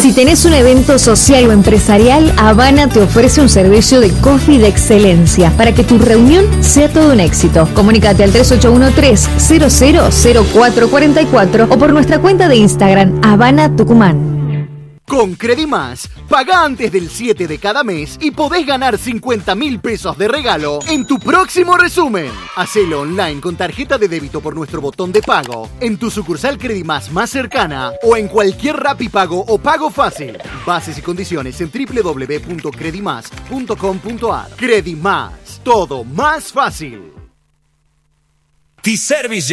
Si tenés un evento social o empresarial, Habana te ofrece un servicio de coffee de excelencia para que tu reunión sea todo un éxito. Comunícate al 3813-000444 o por nuestra cuenta de Instagram, Habana Tucumán. Con Credimás, paga antes del 7 de cada mes y podés ganar 50.000 pesos de regalo en tu próximo resumen. Hacelo online con tarjeta de débito por nuestro botón de pago, en tu sucursal Credimás más cercana o en cualquier Rapipago o Pago Fácil. Bases y condiciones en www.credimás.com.ar. Credimás, todo más fácil. T-Service